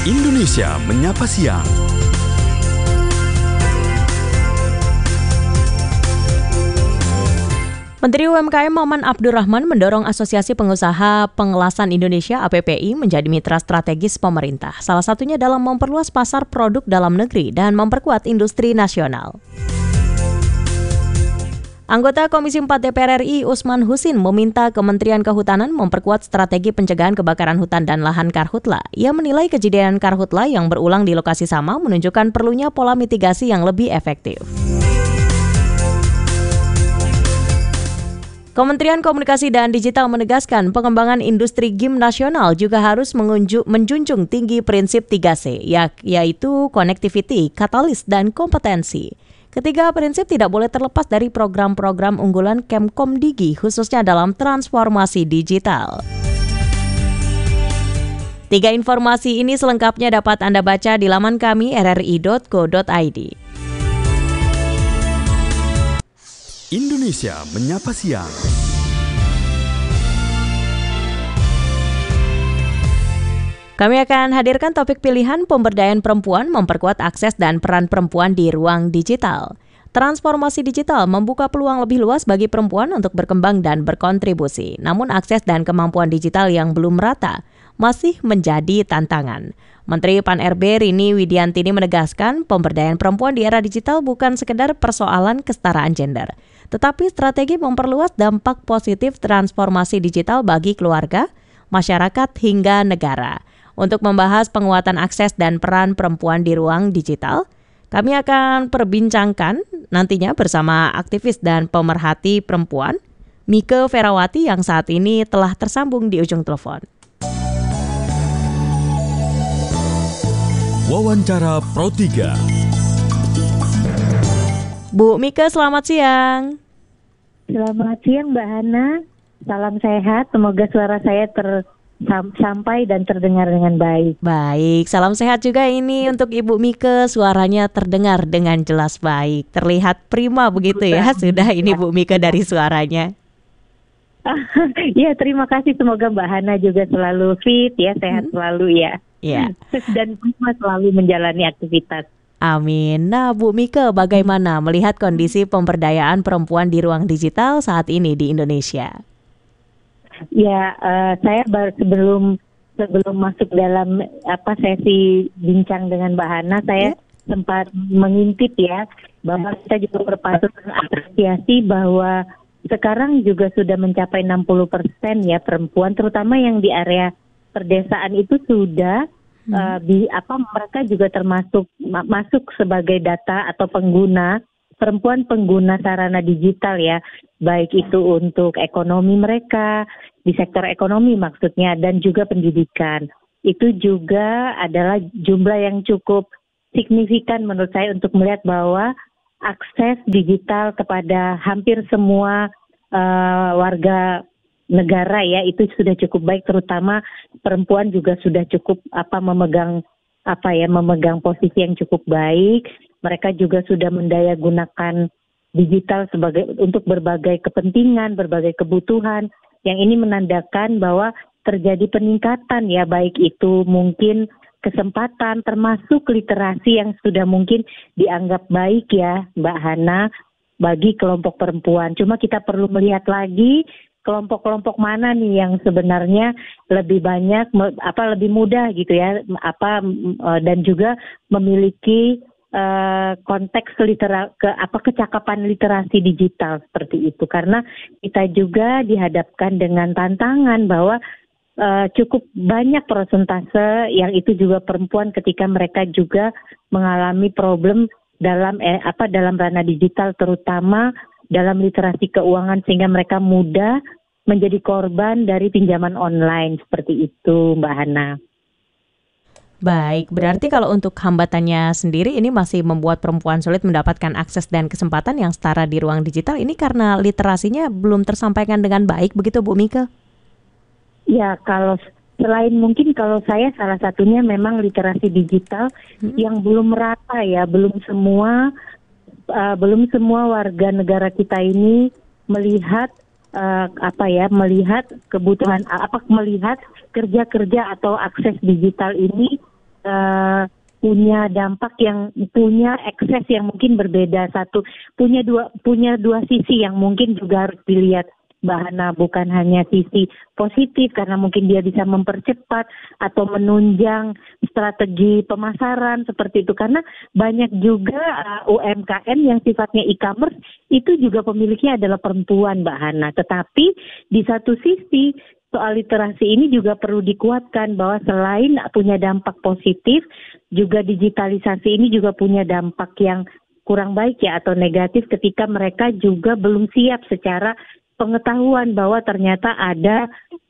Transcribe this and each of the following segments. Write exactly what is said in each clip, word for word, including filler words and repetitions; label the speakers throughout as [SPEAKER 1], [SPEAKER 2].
[SPEAKER 1] Indonesia Menyapa Siang.
[SPEAKER 2] Menteri U M K M Maman Abdurrahman mendorong Asosiasi Pengusaha Pengelasan Indonesia A P P I menjadi mitra strategis pemerintah. Salah satunya dalam memperluas pasar produk dalam negeri dan memperkuat industri nasional. Anggota Komisi empat D P R R I Usman Husin meminta Kementerian Kehutanan memperkuat strategi pencegahan kebakaran hutan dan lahan karhutla. Ia menilai kejadian karhutla yang berulang di lokasi sama menunjukkan perlunya pola mitigasi yang lebih efektif. Kementerian Komunikasi dan Digital menegaskan pengembangan industri game nasional juga harus mengunjuk, menjunjung tinggi prinsip tiga C, yaitu connectivity, katalis, dan kompetensi. Ketiga prinsip tidak boleh terlepas dari program-program unggulan Kemkomdigi, khususnya dalam transformasi digital. Tiga informasi ini selengkapnya dapat Anda baca di laman kami r r i dot co dot i d.
[SPEAKER 1] Indonesia Menyapa Siang.
[SPEAKER 2] Kami akan hadirkan topik pilihan pemberdayaan perempuan memperkuat akses dan peran perempuan di ruang digital. Transformasi digital membuka peluang lebih luas bagi perempuan untuk berkembang dan berkontribusi. Namun akses dan kemampuan digital yang belum merata masih menjadi tantangan. Menteri Pan R B Rini Widiantini menegaskan pemberdayaan perempuan di era digital bukan sekedar persoalan kesetaraan gender, tetapi strategi memperluas dampak positif transformasi digital bagi keluarga, masyarakat, hingga negara. Untuk membahas penguatan akses dan peran perempuan di ruang digital, kami akan perbincangkan nantinya bersama aktivis dan pemerhati perempuan, Mike Ferawati yang saat ini telah tersambung di ujung telepon.
[SPEAKER 1] Wawancara Pro tiga.
[SPEAKER 2] Bu Mike, selamat siang.
[SPEAKER 3] Selamat siang Mbak Hana, salam sehat, semoga suara saya ter sampai dan terdengar dengan baik.
[SPEAKER 2] Baik, salam sehat juga ini untuk Ibu Mike, suaranya terdengar dengan jelas baik, terlihat prima begitu ya, sudah ini Bu Mike dari suaranya.
[SPEAKER 3] Ya, terima kasih, semoga Mbak Hana juga selalu fit ya, sehat hmm. selalu ya.
[SPEAKER 2] Ya.
[SPEAKER 3] Dan prima selalu menjalani aktivitas.
[SPEAKER 2] Amin. Nah, Bu Mike, bagaimana melihat kondisi pemberdayaan perempuan di ruang digital saat ini di Indonesia?
[SPEAKER 3] Ya, uh, saya baru sebelum sebelum masuk dalam apa sesi bincang dengan Mbak Hana, saya yeah. sempat mengintip ya bahwa kita juga berpatut mengapresiasi bahwa sekarang juga sudah mencapai enam puluh persen ya perempuan, terutama yang di area perdesaan itu sudah hmm. uh, di apa mereka juga termasuk ma- masuk sebagai data atau pengguna perempuan pengguna sarana digital ya, baik itu untuk ekonomi mereka, di sektor ekonomi maksudnya, dan juga pendidikan. Itu juga adalah jumlah yang cukup signifikan menurut saya untuk melihat bahwa akses digital kepada hampir semua uh, warga negara ya, itu sudah cukup baik, terutama perempuan juga sudah cukup apa memegang apa ya memegang posisi yang cukup baik. Mereka juga sudah mendayagunakan digital sebagai untuk berbagai kepentingan, berbagai kebutuhan. Yang ini menandakan bahwa terjadi peningkatan ya, baik itu mungkin kesempatan termasuk literasi yang sudah mungkin dianggap baik ya Mbak Hana bagi kelompok perempuan. Cuma kita perlu melihat lagi kelompok-kelompok mana nih yang sebenarnya lebih banyak apa lebih mudah gitu ya apa dan juga memiliki Uh, konteks litera ke apa kecakapan literasi digital seperti itu, karena kita juga dihadapkan dengan tantangan bahwa uh, cukup banyak persentase yang itu juga perempuan ketika mereka juga mengalami problem dalam eh, apa dalam ranah digital, terutama dalam literasi keuangan, sehingga mereka mudah menjadi korban dari pinjaman online seperti itu Mbak Hana.
[SPEAKER 2] Baik, berarti kalau untuk hambatannya sendiri ini masih membuat perempuan sulit mendapatkan akses dan kesempatan yang setara di ruang digital, ini karena literasinya belum tersampaikan dengan baik begitu Bu Mike?
[SPEAKER 3] Ya, kalau selain mungkin kalau saya salah satunya memang literasi digital hmm. yang belum merata ya, belum semua uh, belum semua warga negara kita ini melihat uh, apa ya, melihat kebutuhan apa melihat kerja-kerja atau akses digital ini uh, punya dampak yang punya ekses yang mungkin berbeda. Satu punya dua punya dua sisi yang mungkin juga harus dilihat Mbak Hana, bukan hanya sisi positif karena mungkin dia bisa mempercepat atau menunjang strategi pemasaran seperti itu, karena banyak juga uh, U M K M yang sifatnya e-commerce itu juga pemiliknya adalah perempuan Mbak Hana. Tetapi di satu sisi soal literasi ini juga perlu dikuatkan bahwa selain punya dampak positif, juga digitalisasi ini juga punya dampak yang kurang baik ya atau negatif ketika mereka juga belum siap secara pengetahuan bahwa ternyata ada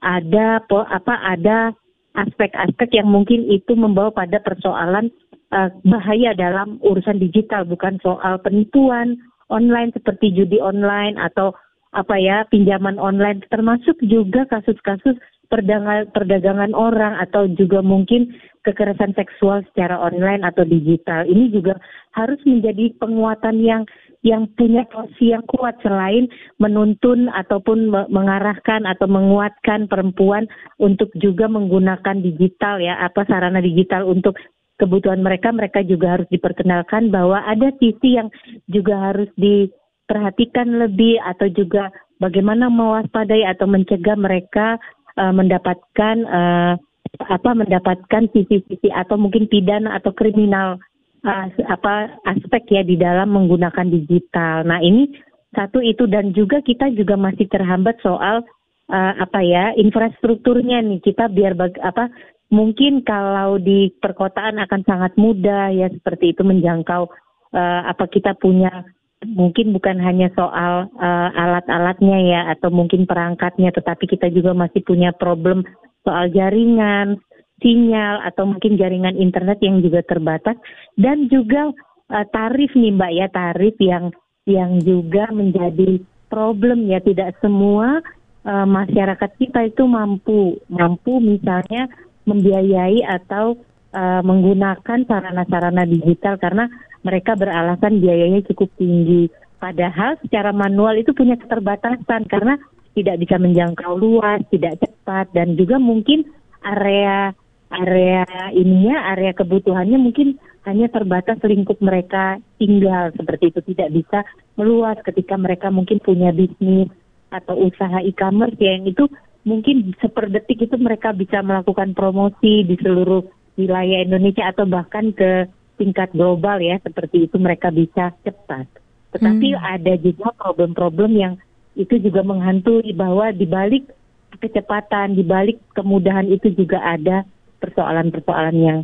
[SPEAKER 3] ada apa ada aspek-aspek yang mungkin itu membawa pada persoalan uh, bahaya dalam urusan digital, bukan soal penipuan online seperti judi online atau apa ya pinjaman online, termasuk juga kasus-kasus perdagangan perdagangan orang atau juga mungkin kekerasan seksual secara online atau digital. Ini juga harus menjadi penguatan yang yang punya posisi yang kuat selain menuntun ataupun mengarahkan atau menguatkan perempuan untuk juga menggunakan digital ya, apa sarana digital untuk kebutuhan mereka. Mereka juga harus diperkenalkan bahwa ada sisi yang juga harus diperhatikan lebih atau juga bagaimana mewaspadai atau mencegah mereka uh, mendapatkan uh, apa mendapatkan sisi-sisi atau mungkin pidana atau kriminal Uh, apa aspek ya di dalam menggunakan digital. Nah ini satu itu, dan juga kita juga masih terhambat soal uh, apa ya infrastrukturnya nih. Kita biar bag, apa mungkin kalau di perkotaan akan sangat mudah ya seperti itu menjangkau uh, apa kita punya mungkin bukan hanya soal uh, alat-alatnya ya atau mungkin perangkatnya, tetapi kita juga masih punya problem soal jaringan, sinyal atau mungkin jaringan internet yang juga terbatas, dan juga uh, tarif nih Mbak ya, tarif yang yang juga menjadi problem ya. Tidak semua uh, masyarakat kita itu mampu mampu misalnya membiayai atau uh, menggunakan sarana-sarana digital karena mereka beralasan biayanya cukup tinggi. Padahal secara manual itu punya keterbatasan karena tidak bisa menjangkau luas, tidak cepat, dan juga mungkin area area ininya, area kebutuhannya mungkin hanya terbatas lingkup mereka tinggal, seperti itu, tidak bisa meluas ketika mereka mungkin punya bisnis atau usaha e-commerce yang itu mungkin seperdetik itu mereka bisa melakukan promosi di seluruh wilayah Indonesia atau bahkan ke tingkat global ya, seperti itu mereka bisa cepat. Tetapi hmm. ada juga problem-problem yang itu juga menghantui bahwa di balik kecepatan, di balik kemudahan itu juga ada persoalan-persoalan yang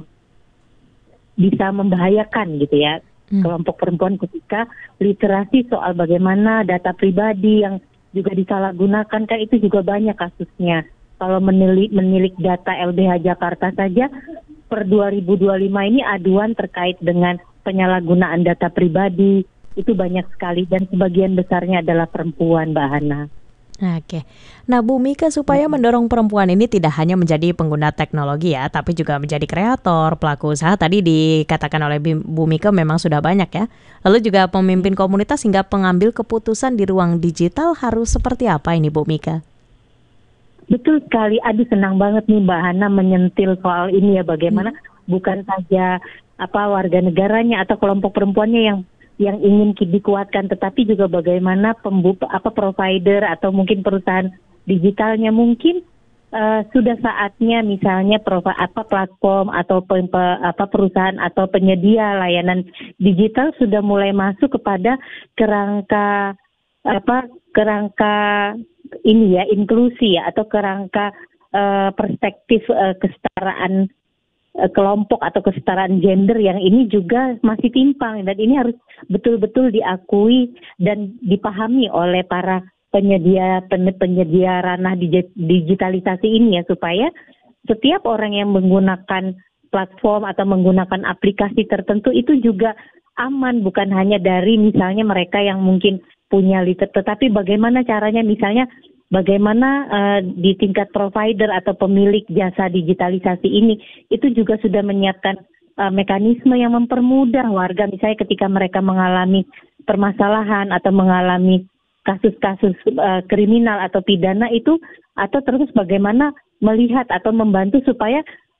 [SPEAKER 3] bisa membahayakan gitu ya hmm. kelompok perempuan ketika literasi soal bagaimana data pribadi yang juga disalahgunakan, kan itu juga banyak kasusnya. Kalau menilik, menilik data L B H Jakarta saja per dua ribu dua puluh lima ini aduan terkait dengan penyalahgunaan data pribadi itu banyak sekali dan sebagian besarnya adalah perempuan, Mbak Hana.
[SPEAKER 2] Oke, nah Bu Mika, supaya mendorong perempuan ini tidak hanya menjadi pengguna teknologi ya, tapi juga menjadi kreator, pelaku usaha, tadi dikatakan oleh Bu Mika memang sudah banyak ya. Lalu juga pemimpin komunitas hingga pengambil keputusan di ruang digital, harus seperti apa ini Bu Mika?
[SPEAKER 3] Betul sekali, aduh senang banget nih Mbak Hana menyentil soal ini ya, bagaimana hmm. bukan saja apa warga negaranya atau kelompok perempuannya yang yang ingin dikuatkan, tetapi juga bagaimana pembu apa provider atau mungkin perusahaan digitalnya mungkin uh, sudah saatnya misalnya provi- apa platform atau pe apa perusahaan atau penyedia layanan digital sudah mulai masuk kepada kerangka apa kerangka ini ya inklusi ya atau kerangka uh, perspektif uh, kesetaraan kelompok atau kesetaraan gender yang ini juga masih timpang, dan ini harus betul-betul diakui dan dipahami oleh para penyedia penyedia ranah digitalisasi ini ya, supaya setiap orang yang menggunakan platform atau menggunakan aplikasi tertentu itu juga aman, bukan hanya dari misalnya mereka yang mungkin punya liter, tetapi bagaimana caranya misalnya bagaimana uh, di tingkat provider atau pemilik jasa digitalisasi ini itu juga sudah menyiapkan uh, mekanisme yang mempermudah warga misalnya ketika mereka mengalami permasalahan atau mengalami kasus-kasus uh, kriminal atau pidana itu, atau terus bagaimana melihat atau membantu supaya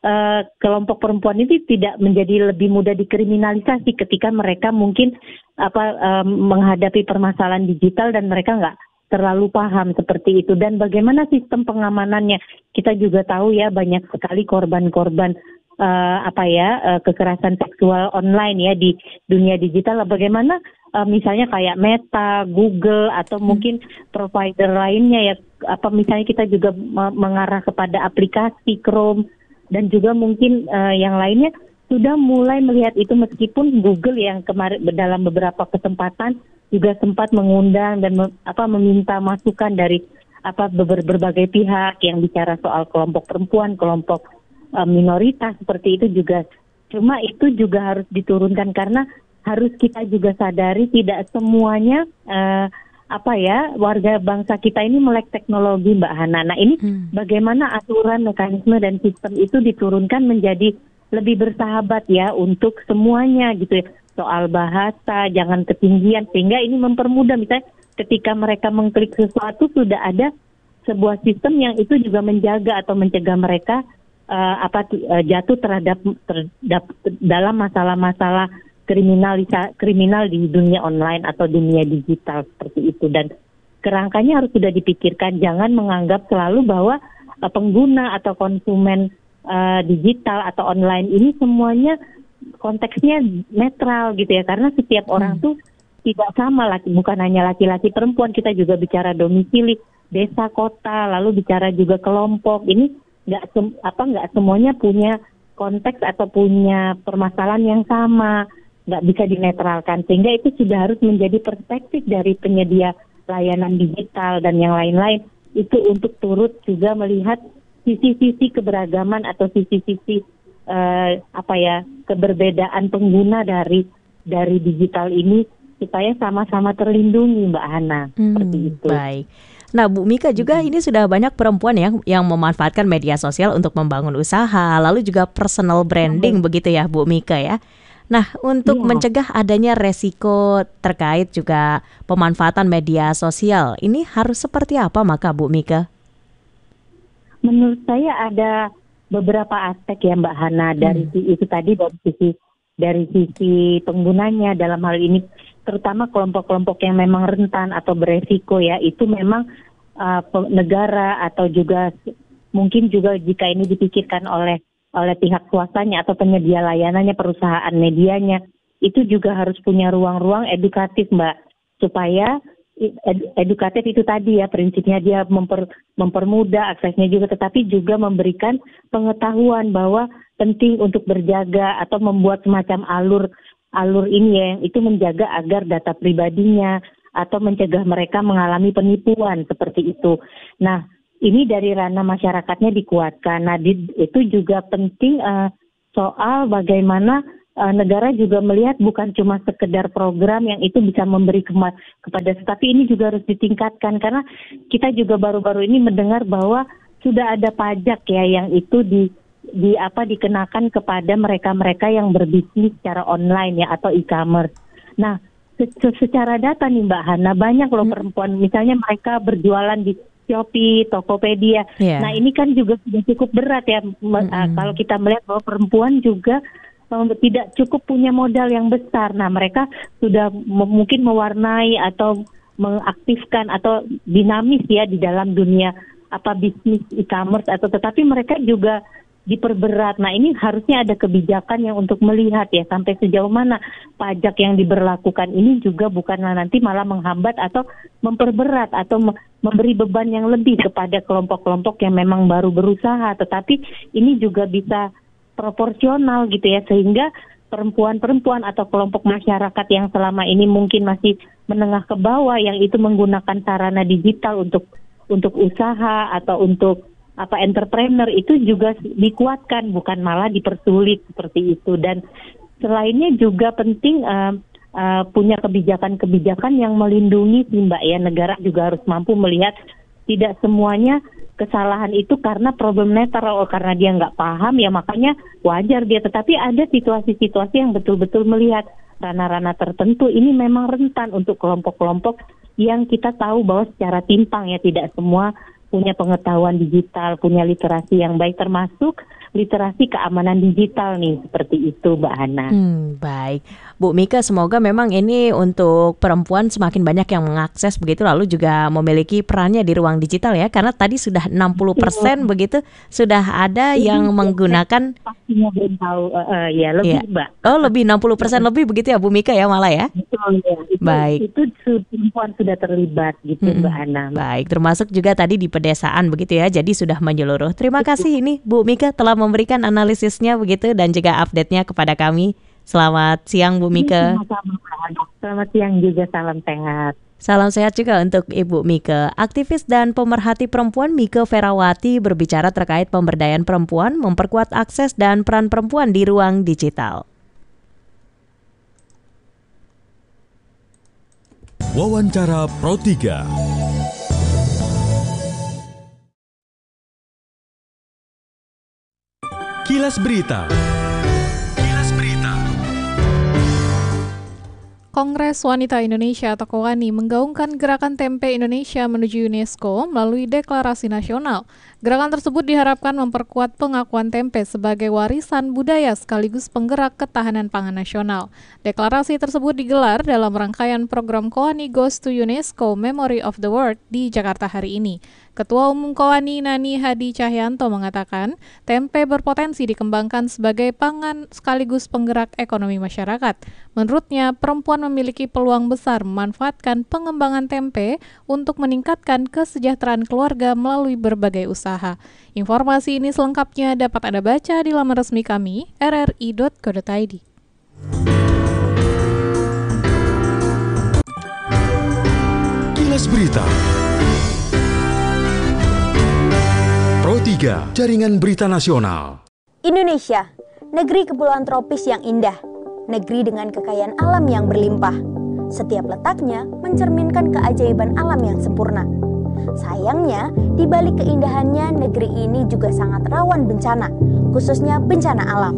[SPEAKER 3] uh, kelompok perempuan itu tidak menjadi lebih mudah dikriminalisasi ketika mereka mungkin apa uh, menghadapi permasalahan digital dan mereka nggak terlalu paham seperti itu. Dan bagaimana sistem pengamanannya? Kita juga tahu ya banyak sekali korban-korban uh, apa ya uh, kekerasan seksual online ya di dunia digital. Bagaimana uh, misalnya kayak Meta, Google atau mungkin provider lainnya ya, apa misalnya kita juga mengarah kepada aplikasi Chrome dan juga mungkin uh, yang lainnya sudah mulai melihat itu, meskipun Google yang kemarin dalam beberapa kesempatan juga sempat mengundang dan me, apa meminta masukan dari apa ber, berbagai pihak yang bicara soal kelompok perempuan, kelompok uh, minoritas seperti itu juga. Cuma itu juga harus diturunkan karena harus kita juga sadari tidak semuanya uh, apa ya warga bangsa kita ini melek teknologi, Mbak Hana. Nah ini hmm. bagaimana aturan, mekanisme dan sistem itu diturunkan menjadi lebih bersahabat ya untuk semuanya gitu ya. Soal bahasa, jangan ketinggian, sehingga ini mempermudah. Misalnya ketika mereka mengklik sesuatu sudah ada sebuah sistem yang itu juga menjaga atau mencegah mereka uh, apa uh, jatuh terhadap, terhadap dalam masalah-masalah kriminalisa kriminal di dunia online atau dunia digital seperti itu. Dan kerangkanya harus sudah dipikirkan, jangan menganggap selalu bahwa uh, pengguna atau konsumen uh, digital atau online ini semuanya konteksnya netral gitu ya, karena setiap orang hmm. tuh tidak sama, laki, bukan hanya laki-laki perempuan, kita juga bicara domisili, desa, kota, lalu bicara juga kelompok. Ini nggak sem- apa nggak semuanya punya konteks atau punya permasalahan yang sama, nggak bisa dinetralkan, sehingga itu sudah harus menjadi perspektif dari penyedia layanan digital dan yang lain-lain itu untuk turut juga melihat sisi-sisi keberagaman atau sisi-sisi Uh, apa ya keberbedaan pengguna dari dari digital ini supaya sama-sama terlindungi, Mbak Hana. Hmm, seperti itu.
[SPEAKER 2] Baik. Nah, Bu Mika juga hmm. ini sudah banyak perempuan yang yang memanfaatkan media sosial untuk membangun usaha, lalu juga personal branding hmm. begitu ya, Bu Mika ya. Nah, untuk ya. mencegah adanya resiko terkait juga pemanfaatan media sosial, ini harus seperti apa maka Bu Mika?
[SPEAKER 3] Menurut saya ada beberapa aspek ya Mbak Hana, dari hmm. itu tadi dari sisi dari sisi penggunanya dalam hal ini, terutama kelompok-kelompok yang memang rentan atau beresiko ya, itu memang uh, negara atau juga mungkin juga jika ini dipikirkan oleh oleh pihak swastanya atau penyedia layanannya, perusahaan medianya, itu juga harus punya ruang-ruang edukatif Mbak, supaya edukatif itu tadi ya prinsipnya dia memper, mempermudah aksesnya juga, tetapi juga memberikan pengetahuan bahwa penting untuk berjaga atau membuat semacam alur alur ini ya, yang itu menjaga agar data pribadinya atau mencegah mereka mengalami penipuan seperti itu. Nah ini dari ranah masyarakatnya dikuatkan. Nah di, itu juga penting uh, soal bagaimana Uh, negara juga melihat bukan cuma sekedar program yang itu bisa memberi kema- kepada, tapi ini juga harus ditingkatkan, karena kita juga baru-baru ini mendengar bahwa sudah ada pajak ya yang itu di di apa dikenakan kepada mereka-mereka yang berbisnis secara online ya atau e-commerce. Nah, se- secara data nih Mbak Hana, banyak loh hmm. perempuan misalnya mereka berjualan di Shopee, Tokopedia. Yeah. Nah, ini kan juga sudah cukup berat ya hmm. uh, kalau kita melihat bahwa perempuan juga tidak cukup punya modal yang besar. Nah, mereka sudah m- mungkin mewarnai atau mengaktifkan atau dinamis ya di dalam dunia apa bisnis e-commerce atau tetapi mereka juga diperberat. Nah, ini harusnya ada kebijakan yang untuk melihat ya sampai sejauh mana pajak yang diberlakukan ini juga bukanlah nanti malah menghambat atau memperberat atau me- memberi beban yang lebih kepada kelompok-kelompok yang memang baru berusaha, tetapi ini juga bisa proporsional gitu ya, sehingga perempuan-perempuan atau kelompok masyarakat yang selama ini mungkin masih menengah ke bawah yang itu menggunakan sarana digital untuk untuk usaha atau untuk apa entrepreneur itu juga dikuatkan, bukan malah dipersulit seperti itu. Dan selainnya juga penting uh, uh, punya kebijakan-kebijakan yang melindungi sih Mbak ya. Negara juga harus mampu melihat tidak semuanya kesalahan itu karena problem netral, oh, karena dia nggak paham ya makanya wajar dia. Tetapi ada situasi-situasi yang betul-betul melihat ranah-ranah tertentu ini memang rentan untuk kelompok-kelompok yang kita tahu bahwa secara timpang ya tidak semua punya pengetahuan digital, punya literasi yang baik, termasuk literasi keamanan digital nih, seperti itu Mbak Hana.
[SPEAKER 2] Hmm, baik. Bu Mika, semoga memang ini untuk perempuan semakin banyak yang mengakses begitu, lalu juga memiliki perannya di ruang digital ya, karena tadi sudah enam puluh persen begitu sudah ada yang menggunakan.
[SPEAKER 3] Pastinya belum tahu, uh, uh, ya lebih
[SPEAKER 2] ya.
[SPEAKER 3] Mbak.
[SPEAKER 2] Oh, lebih enam puluh persen lebih begitu ya Bu Mika ya malah ya.
[SPEAKER 3] Betul ya. Itu,
[SPEAKER 2] Baik.
[SPEAKER 3] Itu perempuan sudah terlibat gitu
[SPEAKER 2] Mm-mm.
[SPEAKER 3] Mbak Hana.
[SPEAKER 2] Baik, termasuk juga tadi di pedesaan begitu ya, jadi sudah menyeluruh. Terima kasih ini Bu Mika telah memberikan analisisnya begitu dan juga update-nya kepada kami. Selamat siang Bu Mika.
[SPEAKER 3] Sama-sama, Mbak Hana. Selamat siang juga, salam sehat.
[SPEAKER 2] Salam sehat juga untuk Ibu Mika. Aktivis dan pemerhati perempuan Mika Ferawati berbicara terkait pemberdayaan perempuan, memperkuat akses dan peran perempuan di ruang digital.
[SPEAKER 1] Wawancara Pro tiga. Kilas Berita. Kilas Berita.
[SPEAKER 4] Kongres Wanita Indonesia atau KOWANI menggaungkan gerakan tempe Indonesia menuju UNESCO melalui deklarasi nasional. Gerakan tersebut diharapkan memperkuat pengakuan tempe sebagai warisan budaya sekaligus penggerak ketahanan pangan nasional. Deklarasi tersebut digelar dalam rangkaian program KOWANI Goes to UNESCO Memory of the World di Jakarta hari ini. Ketua Umum KOWANI Nani Hadi Cahyanto mengatakan, tempe berpotensi dikembangkan sebagai pangan sekaligus penggerak ekonomi masyarakat. Menurutnya, perempuan memiliki peluang besar memanfaatkan pengembangan tempe untuk meningkatkan kesejahteraan keluarga melalui berbagai usaha. Informasi ini selengkapnya dapat Anda baca di laman resmi kami r r i dot co dot i d.
[SPEAKER 1] Kilas Berita. Pro tiga, Jaringan Berita Nasional.
[SPEAKER 5] Indonesia, negeri kepulauan tropis yang indah, negeri dengan kekayaan alam yang berlimpah. Setiap letaknya mencerminkan keajaiban alam yang sempurna. Sayangnya, di balik keindahannya, negeri ini juga sangat rawan bencana, khususnya bencana alam.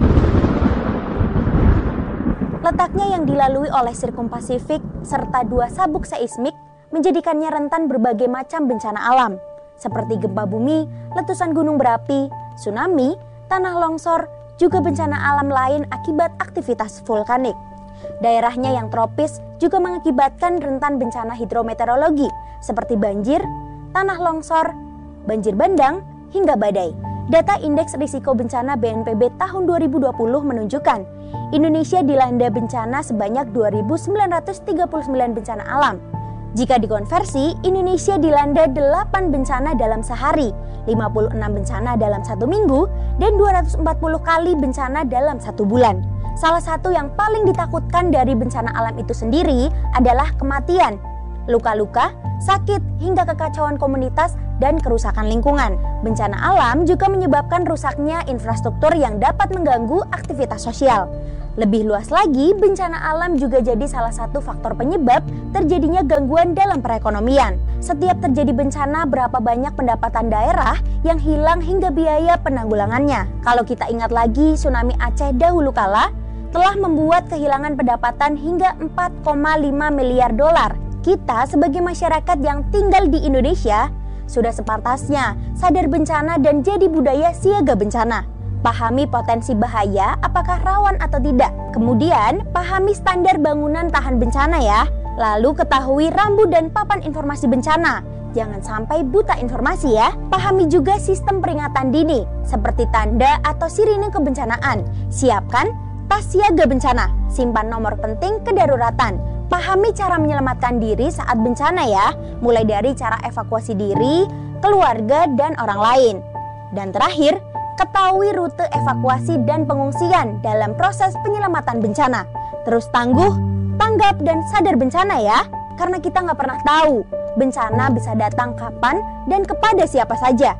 [SPEAKER 5] Letaknya yang dilalui oleh Sirkum Pasifik serta dua sabuk seismik menjadikannya rentan berbagai macam bencana alam, seperti gempa bumi, letusan gunung berapi, tsunami, tanah longsor, juga bencana alam lain akibat aktivitas vulkanik. Daerahnya yang tropis juga mengakibatkan rentan bencana hidrometeorologi seperti banjir, tanah longsor, banjir bandang, hingga badai. Data Indeks Risiko Bencana B N P B tahun dua ribu dua puluh menunjukkan Indonesia dilanda bencana sebanyak dua ribu sembilan ratus tiga puluh sembilan bencana alam. Jika dikonversi, Indonesia dilanda delapan bencana dalam sehari, lima puluh enam bencana dalam satu minggu, dan dua ratus empat puluh kali bencana dalam satu bulan. Salah satu yang paling ditakutkan dari bencana alam itu sendiri adalah kematian, luka-luka, sakit, hingga kekacauan komunitas dan kerusakan lingkungan. Bencana alam juga menyebabkan rusaknya infrastruktur yang dapat mengganggu aktivitas sosial. Lebih luas lagi, bencana alam juga jadi salah satu faktor penyebab terjadinya gangguan dalam perekonomian. Setiap terjadi bencana, berapa banyak pendapatan daerah yang hilang hingga biaya penanggulangannya. Kalau kita ingat lagi, tsunami Aceh dahulu kala telah membuat kehilangan pendapatan hingga empat koma lima miliar dolar. Kita sebagai masyarakat yang tinggal di Indonesia sudah sepantasnya sadar bencana dan jadi budaya siaga bencana. Pahami potensi bahaya, apakah rawan atau tidak. Kemudian, pahami standar bangunan tahan bencana ya. Lalu ketahui rambu dan papan informasi bencana. Jangan sampai buta informasi ya. Pahami juga sistem peringatan dini, seperti tanda atau sirine kebencanaan. Siapkan tas siaga bencana, simpan nomor penting kedaruratan. Pahami cara menyelamatkan diri saat bencana ya, mulai dari cara evakuasi diri, keluarga, dan orang lain. Dan terakhir, ketahui rute evakuasi dan pengungsian dalam proses penyelamatan bencana. Terus tangguh, tanggap, dan sadar bencana ya, karena kita nggak pernah tahu bencana bisa datang kapan dan kepada siapa saja.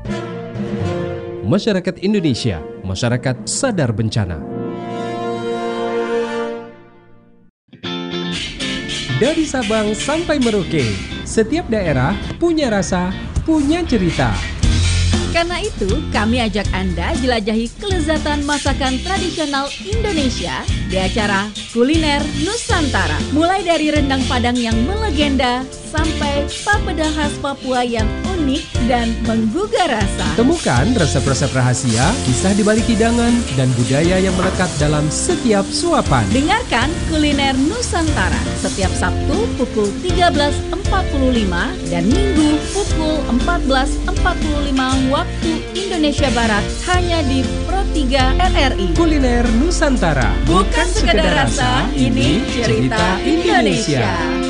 [SPEAKER 6] Masyarakat Indonesia, masyarakat sadar bencana. Dari Sabang sampai Merauke, setiap daerah punya rasa, punya cerita.
[SPEAKER 7] Karena itu, kami ajak Anda jelajahi kelezatan masakan tradisional Indonesia di acara Kuliner Nusantara. Mulai dari rendang Padang yang melegenda sampai papeda khas Papua yang unik unik dan menggugah rasa.
[SPEAKER 6] Temukan resep-resep rahasia, kisah di balik hidangan, dan budaya yang melekat dalam setiap suapan.
[SPEAKER 7] Dengarkan Kuliner Nusantara setiap Sabtu pukul tiga belas empat puluh lima dan Minggu pukul empat belas empat puluh lima waktu Indonesia Barat hanya di Pro tiga R R I.
[SPEAKER 6] Kuliner Nusantara.
[SPEAKER 7] Bukan sekedar rasa, ini cerita Indonesia.